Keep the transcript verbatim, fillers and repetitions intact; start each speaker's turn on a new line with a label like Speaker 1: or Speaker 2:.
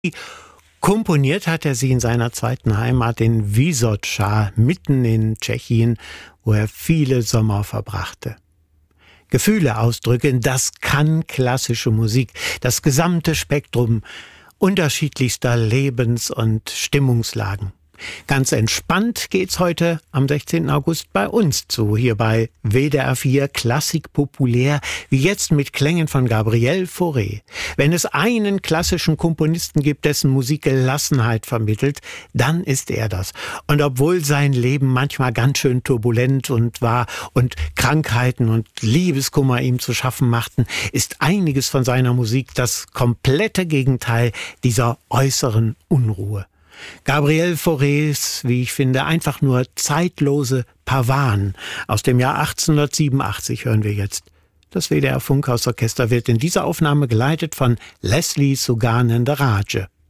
Speaker 1: Komponiert hat er sie in seiner zweiten Heimat in Vysotscha, mitten in Tschechien, wo er viele Sommer verbrachte. Gefühle ausdrücken, das kann klassische Musik, das gesamte Spektrum unterschiedlichster Lebens- und Stimmungslagen. Ganz entspannt geht's heute am sechzehnten August bei uns zu, hier bei W D R vier Klassik populär, wie jetzt mit Klängen von Gabriel Fauré. Wenn es einen klassischen Komponisten gibt, dessen Musik Gelassenheit vermittelt, dann ist er das. Und obwohl sein Leben manchmal ganz schön turbulent und war und Krankheiten und Liebeskummer ihm zu schaffen machten, ist einiges von seiner Musik das komplette Gegenteil dieser äußeren Unruhe. Gabriel Faurés, wie ich finde, einfach nur zeitlose Pavan aus dem Jahr achtzehnhundertsiebenundachtzig hören wir jetzt. Das W D R Funkhausorchester wird in dieser Aufnahme geleitet von Leslie Sugananda Rajah.